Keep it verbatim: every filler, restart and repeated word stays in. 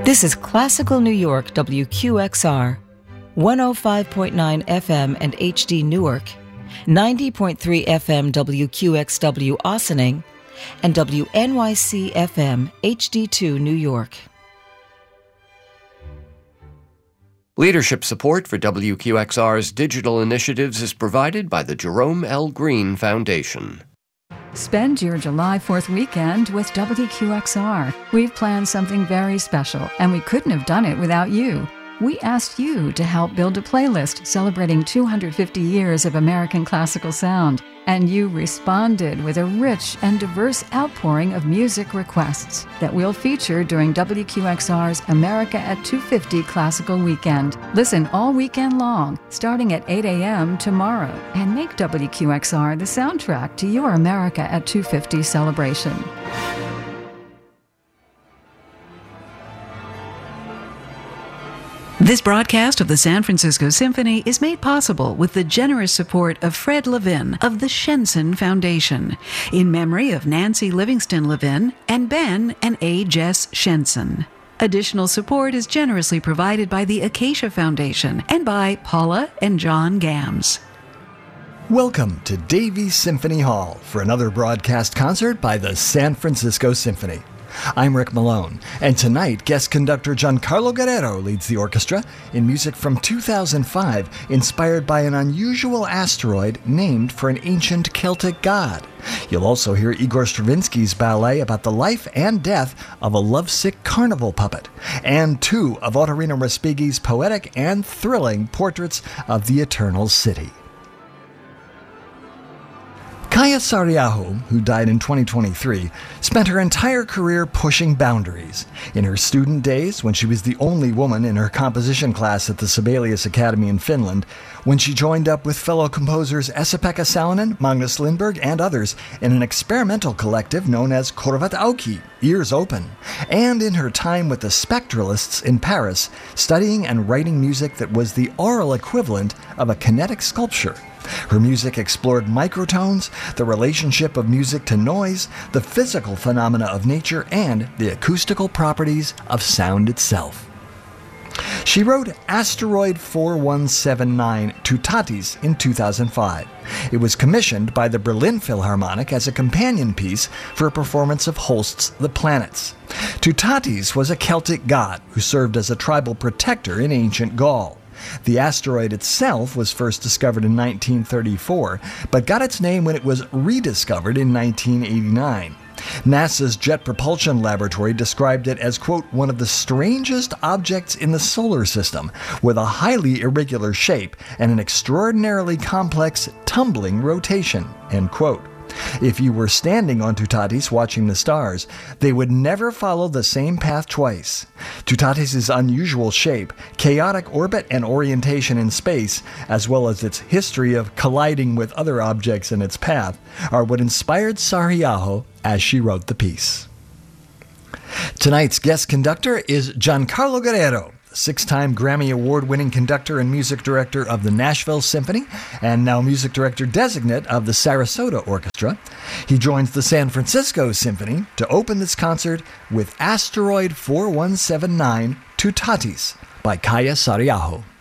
This is Classical New York W Q X R, one oh five point nine F M and H D Newark, ninety point three F M W Q X W Ossining, and W N Y C F M H D two New York. Leadership support for W Q X R's digital initiatives is provided by the Jerome L. Green Foundation. Spend your July fourth weekend with W Q X R. We've planned something very special, and we couldn't have done it without you. We asked you to help build a playlist celebrating two hundred fifty years of American classical sound, and you responded with a rich and diverse outpouring of music requests that we'll feature during W Q X R's America at two fifty Classical Weekend. Listen all weekend long, starting at eight a.m. tomorrow, and make W Q X R the soundtrack to your America at two fifty celebration. This broadcast of the San Francisco Symphony is made possible with the generous support of Fred Levin of the Shenson Foundation, in memory of Nancy Livingston Levin and Ben and A. Jess Shenson. Additional support is generously provided by the Acacia Foundation and by Paula and John Gams. Welcome to Davies Symphony Hall for another broadcast concert by the San Francisco Symphony. I'm Rick Malone, and tonight guest conductor Giancarlo Guerrero leads the orchestra in music from two thousand five, inspired by an unusual asteroid named for an ancient Celtic god. You'll also hear Igor Stravinsky's ballet about the life and death of a lovesick carnival puppet, and two of Ottorino Respighi's poetic and thrilling portraits of the Eternal City. Kaija Saariaho, who died in twenty twenty-three, spent her entire career pushing boundaries. In her student days, when she was the only woman in her composition class at the Sibelius Academy in Finland, when she joined up with fellow composers Esa-Pekka Salonen, Magnus Lindberg, and others in an experimental collective known as Korvat Auki, Ears Open, and in her time with the Spectralists in Paris, studying and writing music that was the aural equivalent of a kinetic sculpture. Her music explored microtones, the relationship of music to noise, the physical phenomena of nature, and the acoustical properties of sound itself. She wrote Asteroid four one seven nine Toutatis in two thousand five. It was commissioned by the Berlin Philharmonic as a companion piece for a performance of Holst's The Planets. Toutatis was a Celtic god who served as a tribal protector in ancient Gaul. The asteroid itself was first discovered in nineteen thirty-four, but got its name when it was rediscovered in nineteen eighty-nine. NASA's Jet Propulsion Laboratory described it as, quote, one of the strangest objects in the solar system, with a highly irregular shape and an extraordinarily complex tumbling rotation, end quote. If you were standing on Toutatis watching the stars, they would never follow the same path twice. Toutatis' unusual shape, chaotic orbit and orientation in space, as well as its history of colliding with other objects in its path, are what inspired Saariaho as she wrote the piece. Tonight's guest conductor is Giancarlo Guerrero, six-time Grammy Award-winning conductor and music director of the Nashville Symphony, and now music director designate of the Sarasota Orchestra. He joins the San Francisco Symphony to open this concert with Asteroid four one seven nine Toutatis by Kaija Saariaho.